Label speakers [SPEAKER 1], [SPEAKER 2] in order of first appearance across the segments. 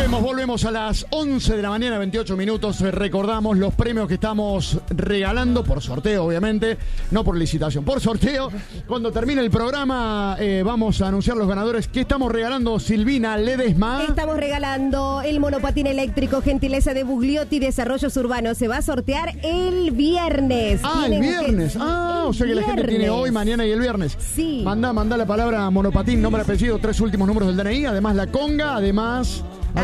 [SPEAKER 1] Volvemos a las 11 de la mañana, 28 minutos. Recordamos los premios que estamos regalando por sorteo, obviamente, no por licitación, por sorteo. Cuando termine el programa vamos a anunciar los ganadores. ¿Qué estamos regalando, Silvina Ledesma?
[SPEAKER 2] Estamos regalando el monopatín eléctrico, gentileza de Bugliotti Desarrollos Urbanos. Se va a sortear el viernes.
[SPEAKER 1] El viernes. O sea que la gente tiene hoy, mañana y el viernes.
[SPEAKER 2] Sí.
[SPEAKER 1] Manda la palabra monopatín, nombre, apellido, 3 últimos números del DNI, además la conga, además,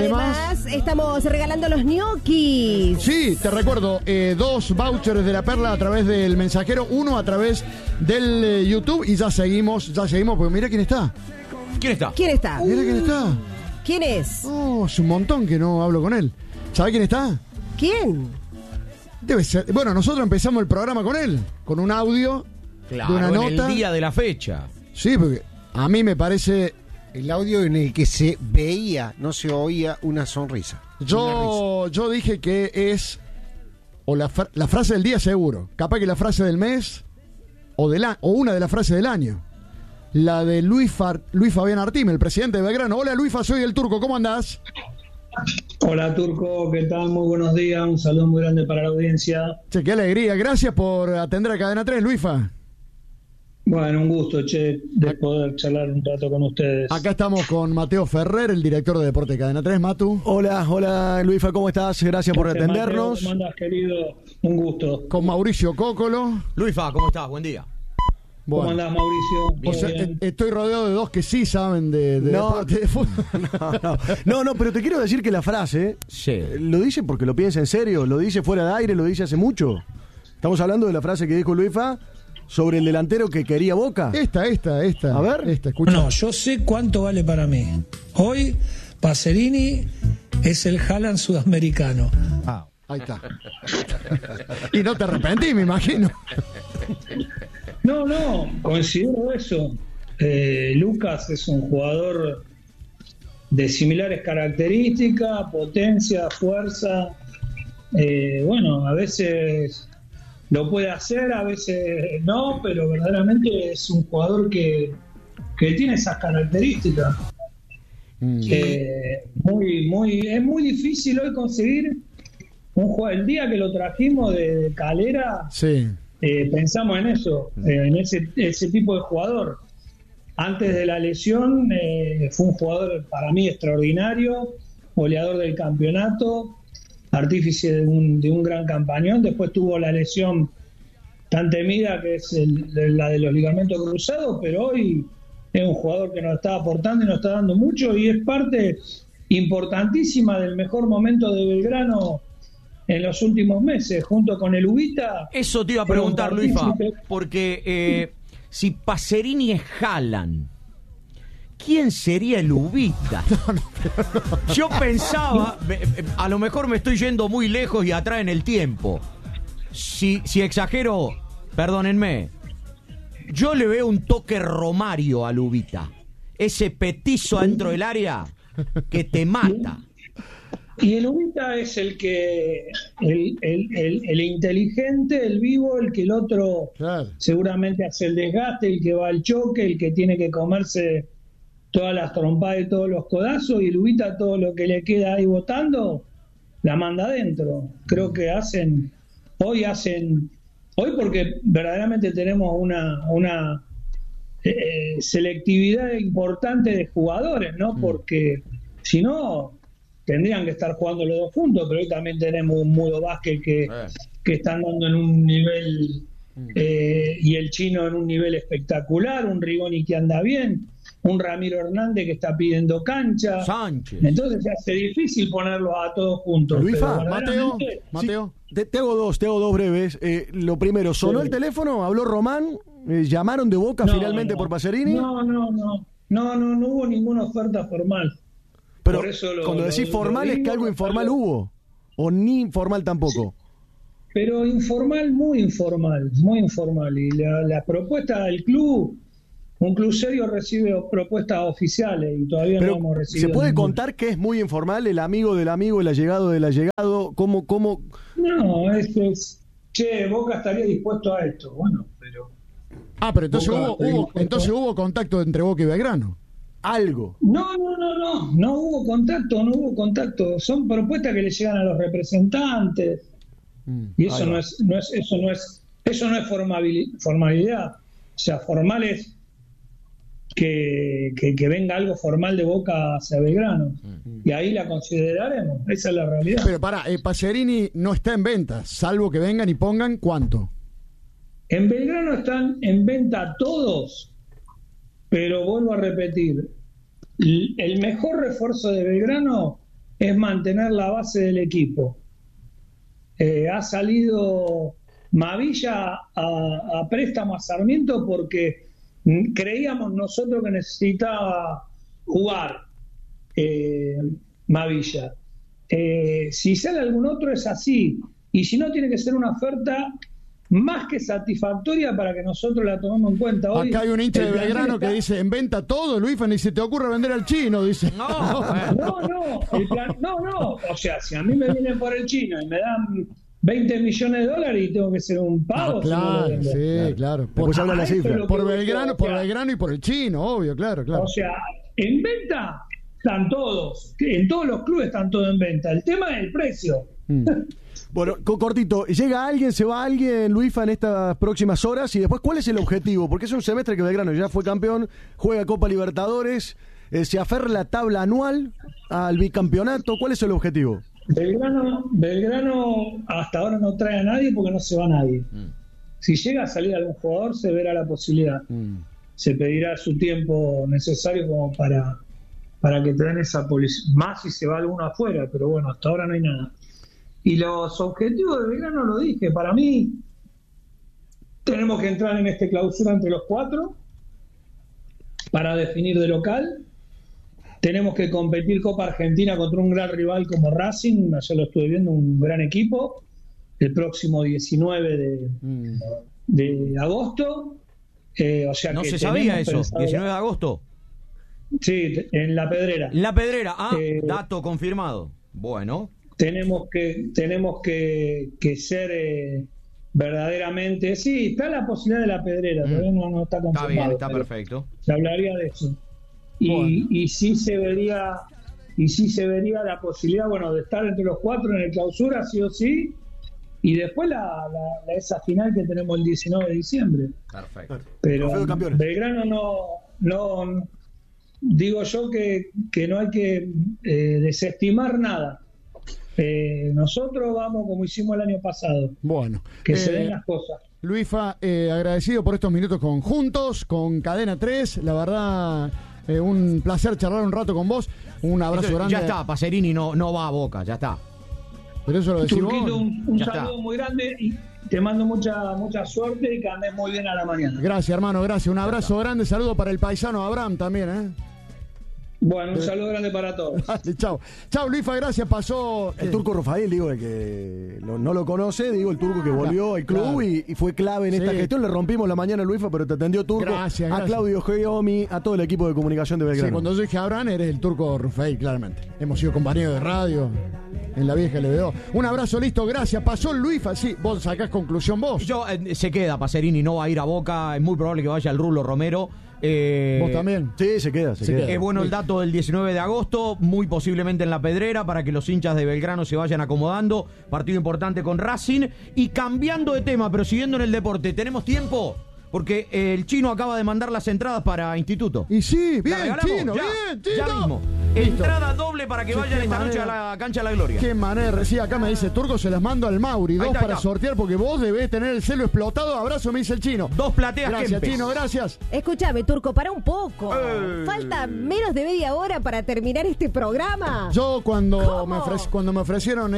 [SPEAKER 2] estamos regalando los ñoquis.
[SPEAKER 1] Sí, te recuerdo, 2 vouchers de La Perla a través del mensajero, 1 a través del YouTube y ya seguimos, porque mira quién está.
[SPEAKER 3] ¿Quién está?
[SPEAKER 1] Mira quién está.
[SPEAKER 2] ¿Quién es?
[SPEAKER 1] Es un montón que no hablo con él. ¿Sabe quién está?
[SPEAKER 2] ¿Quién?
[SPEAKER 1] Debe ser. Bueno, nosotros empezamos el programa con él, con un audio de una nota.
[SPEAKER 3] En el día de la fecha.
[SPEAKER 1] Sí, porque a mí me parece...
[SPEAKER 4] El audio en el que se veía, no se oía una sonrisa.
[SPEAKER 1] Yo dije que es la frase del día seguro. Capaz que la frase del mes o una de las frases del año. La de Luis Fabián Artime, el presidente de Belgrano. Hola Luifa, soy el Turco, ¿cómo andás?
[SPEAKER 5] Hola Turco, ¿qué tal? Muy buenos días, un saludo muy grande para la audiencia.
[SPEAKER 1] Che, qué alegría, gracias por atender a Cadena 3, Luifa.
[SPEAKER 5] Bueno, un gusto, de poder charlar un rato con ustedes.
[SPEAKER 1] Acá estamos con Mateo Ferrer, el director de Deporte de Cadena 3. Matu.
[SPEAKER 6] Hola Luifa, ¿cómo estás? Gracias por atendernos.
[SPEAKER 5] Mateo, ¿cómo andás, querido? Un gusto.
[SPEAKER 1] Con Mauricio Cócolo.
[SPEAKER 3] Luifa, ¿cómo estás? Buen día.
[SPEAKER 1] Bueno.
[SPEAKER 5] ¿Cómo andás, Mauricio?
[SPEAKER 1] O sea, estoy rodeado de 2 que sí saben de deporte de fútbol.
[SPEAKER 6] No, pero te quiero decir que la frase, lo dice porque lo piensa en serio, lo dice fuera de aire, lo dice hace mucho. Estamos hablando de la frase que dijo Luifa sobre el delantero que quería Boca.
[SPEAKER 1] Esta.
[SPEAKER 6] A ver.
[SPEAKER 1] Escucha.
[SPEAKER 7] No, yo sé cuánto vale para mí. Hoy, Pacerini es el Haaland sudamericano.
[SPEAKER 1] Ahí está. Y no te arrepentí, me imagino.
[SPEAKER 5] No, considero eso. Lucas es un jugador de similares características, potencia, fuerza. A veces lo puede hacer, a veces no, pero verdaderamente es un jugador que tiene esas características. Es muy difícil hoy conseguir un jugador. El día que lo trajimos de Calera, pensamos en eso, en ese tipo de jugador. Antes de la lesión fue un jugador para mí extraordinario, goleador del campeonato, artífice de un gran campañón. Después tuvo la lesión tan temida que es la de los ligamentos cruzados, pero hoy es un jugador que nos está aportando y nos está dando mucho y es parte importantísima del mejor momento de Belgrano en los últimos meses, junto con el Ubita.
[SPEAKER 3] Eso te iba a preguntar, Luifa, porque si Pacerini es Haaland, ¿quién sería el Ubita? Yo pensaba, a lo mejor me estoy yendo muy lejos y atrás en el tiempo. Si exagero, perdónenme, yo le veo un toque Romario al Ubita. Ese petizo dentro del área que te mata.
[SPEAKER 5] Y el Ubita es el inteligente, el vivo, el que el otro seguramente hace el desgaste, el que va al choque, el que tiene que comerse todas las trompadas y todos los codazos, y el Ubita todo lo que le queda ahí botando, la manda adentro. Creo que hoy porque verdaderamente tenemos una selectividad importante de jugadores, ¿no? Porque si no, tendrían que estar jugando los dos juntos, pero hoy también tenemos un Mudo Vázquez que están dando en un nivel, y el Chino en un nivel espectacular, un Rigoni que anda bien, un Ramiro Hernández que está pidiendo cancha.
[SPEAKER 3] Sánchez.
[SPEAKER 5] Entonces se hace difícil ponerlos a todos juntos.
[SPEAKER 1] Luifa, Mateo.
[SPEAKER 6] Te hago dos breves. Lo primero, ¿sonó el teléfono? ¿Habló Román? ¿Llamaron de Boca finalmente por Pacerini?
[SPEAKER 5] No hubo ninguna oferta formal.
[SPEAKER 6] Pero cuando decís formal es que algo informal hubo, o ni informal tampoco.
[SPEAKER 5] Pero informal, muy informal. Y la propuesta del club, un club serio recibe propuestas oficiales y todavía no hemos recibido.
[SPEAKER 6] ¿Se puede contar que es muy informal, el amigo del amigo, el allegado del allegado? ¿Cómo?
[SPEAKER 5] No, es Boca estaría dispuesto a esto. Bueno, pero...
[SPEAKER 1] pero entonces hubo contacto entre Boca y Belgrano.
[SPEAKER 6] algo.
[SPEAKER 5] No hubo contacto. Son propuestas que le llegan a los representantes. Y eso no es formalidad. O sea, formal es que venga algo formal de Boca hacia Belgrano. Y ahí la consideraremos. Esa es la realidad.
[SPEAKER 1] Pero Pacerini no está en venta, salvo que vengan y pongan ¿cuánto?
[SPEAKER 5] En Belgrano están en venta todos, pero vuelvo a repetir, el mejor refuerzo de Belgrano es mantener la base del equipo. Ha salido Mavilla a préstamo a Sarmiento porque creíamos nosotros que necesitaba jugar Mavilla. Si sale algún otro es así, y si no tiene que ser una oferta más que satisfactoria para que nosotros la tomemos en cuenta. Hoy,
[SPEAKER 1] acá hay un hincha de Belgrano que dice, en venta todo, Luifa, ni se te ocurre vender al chino, dice.
[SPEAKER 5] No, o sea, si a mí me vienen por el chino y me dan 20 millones de dólares y tengo que ser un pago.
[SPEAKER 1] Claro,
[SPEAKER 5] si no
[SPEAKER 1] sí, claro.
[SPEAKER 6] Habla la cifra.
[SPEAKER 1] Por Belgrano y por el chino, obvio, claro.
[SPEAKER 5] O sea, en venta están todos, en todos los clubes están todos en venta. El tema es el precio.
[SPEAKER 6] Bueno, cortito, ¿llega alguien, se va alguien, Luifa, en estas próximas horas? Y después, ¿cuál es el objetivo? Porque es un semestre que Belgrano ya fue campeón, juega Copa Libertadores, se aferra la tabla anual al bicampeonato. ¿Cuál es el objetivo?
[SPEAKER 5] Belgrano hasta ahora no trae a nadie porque no se va nadie. Si llega a salir algún jugador, se verá la posibilidad. Se pedirá su tiempo necesario como para que te den esa posibilidad. Más si se va alguno afuera, pero bueno, hasta ahora no hay nada. Y los objetivos de Belgrano lo dije, para mí tenemos que entrar en esta clausura entre los 4 para definir de local. Tenemos que competir Copa Argentina contra un gran rival como Racing, ayer lo estuve viendo, un gran equipo, el próximo 19 de agosto. O sea
[SPEAKER 3] no
[SPEAKER 5] que
[SPEAKER 3] se sabía eso, 19 de agosto.
[SPEAKER 5] Sí, en La Pedrera.
[SPEAKER 3] La Pedrera, dato confirmado. Bueno.
[SPEAKER 5] Tenemos que ser verdaderamente... Sí, está la posibilidad de La Pedrera, todavía no está confirmado.
[SPEAKER 3] Está bien, está perfecto.
[SPEAKER 5] Se hablaría de eso. Y sí se vería la posibilidad, bueno, de estar entre los 4 en el clausura, sí o sí, y después esa final que tenemos el 19 de diciembre.
[SPEAKER 3] Perfecto.
[SPEAKER 5] Pero Belgrano no digo yo que no hay que desestimar nada. Nosotros vamos como hicimos el año pasado.
[SPEAKER 1] Bueno,
[SPEAKER 5] que se den las cosas.
[SPEAKER 1] Luifa, agradecido por estos minutos juntos, con Cadena 3, la verdad, un placer charlar un rato con vos, un abrazo grande.
[SPEAKER 3] Ya está, Pacerini no va a Boca, ya está.
[SPEAKER 1] Pero eso lo decís
[SPEAKER 5] Turquito,
[SPEAKER 1] vos.
[SPEAKER 5] un saludo muy grande y te mando mucha suerte y que andes muy bien a la mañana.
[SPEAKER 1] Gracias, hermano, gracias. Un abrazo grande, saludo para el paisano Abraham también,
[SPEAKER 5] Bueno, un saludo grande para todos.
[SPEAKER 1] Dale, chao, Luifa, gracias. Pasó
[SPEAKER 6] el turco Rafael, digo, el que no lo conoce, digo, el turco que volvió al club y fue clave en esta gestión. Le rompimos la mañana a Luifa, pero te atendió Turco.
[SPEAKER 1] Gracias.
[SPEAKER 6] A Claudio Geomi, a todo el equipo de comunicación de Belgrano.
[SPEAKER 1] Sí, cuando yo dije Abraham, eres el turco Rafael, claramente. Hemos sido compañeros de radio en la vieja LBO. Un abrazo, listo, gracias. Pasó Luifa, sí, vos sacás conclusión vos.
[SPEAKER 3] Se queda Pacerini, no va a ir a Boca, es muy probable que vaya el Rulo Romero.
[SPEAKER 1] ¿Vos también?
[SPEAKER 6] Sí, se queda.
[SPEAKER 3] Es bueno el dato del 19 de agosto, muy posiblemente en La Pedrera, para que los hinchas de Belgrano se vayan acomodando. Partido importante con Racing. Y cambiando de tema, pero siguiendo en el deporte, ¿tenemos tiempo? Porque el chino acaba de mandar las entradas para Instituto.
[SPEAKER 1] Y sí, bien, chino, bien, chino.
[SPEAKER 3] Ya mismo. Entrada doble para que vayan esta noche a la cancha de la Gloria.
[SPEAKER 1] Qué manera. Sí, acá me dice Turco, se las mando al Mauri. 2 para sortear porque vos debés tener el celo explotado. Abrazo, me dice el chino.
[SPEAKER 3] 2 plateas.
[SPEAKER 1] Gracias,
[SPEAKER 3] Kempes.
[SPEAKER 1] Chino, gracias.
[SPEAKER 2] Escúchame, Turco, para un poco. Falta menos de media hora para terminar este programa.
[SPEAKER 1] Yo cuando me ofrecieron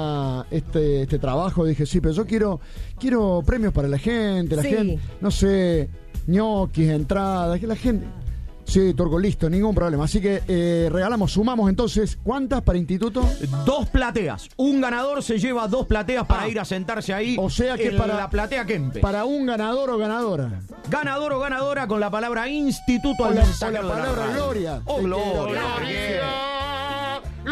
[SPEAKER 1] este trabajo dije, sí, pero yo quiero premios para la gente, gente, no sé, ñoquis, entradas, que la gente... Sí, Turco, listo, ningún problema. Así que sumamos entonces, ¿cuántas para Instituto?
[SPEAKER 3] 2 plateas. Un ganador se lleva 2 plateas para ir a sentarse ahí.
[SPEAKER 1] O sea que para
[SPEAKER 3] la platea Kempes.
[SPEAKER 1] Para un ganador o ganadora.
[SPEAKER 3] Ganador o ganadora con la palabra Instituto al
[SPEAKER 1] mensaje. Con la palabra Gloria.
[SPEAKER 3] Oh, Gloria.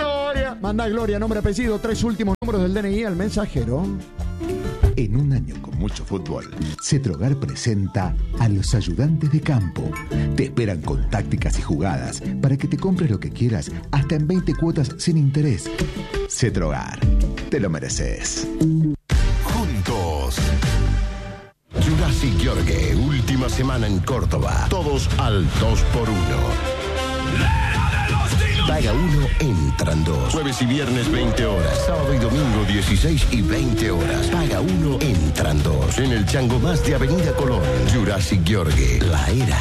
[SPEAKER 1] Gloria. Manda Gloria, nombre, apellido, 3 últimos números del DNI al mensajero.
[SPEAKER 8] En un año como mucho fútbol. Cetrogar presenta a los ayudantes de campo. Te esperan con tácticas y jugadas para que te compres lo que quieras hasta en 20 cuotas sin interés. Cetrogar, te lo mereces.
[SPEAKER 9] Juntos. Jurassic Yorgue, última semana en Córdoba. Todos al 2x1. Paga 1, entran 2. Jueves y viernes 20 horas. Sábado y domingo 16 y 20 horas. Paga 1, entran 2. En el Chango Más de Avenida Colón. Jurassic Yorgue, la era.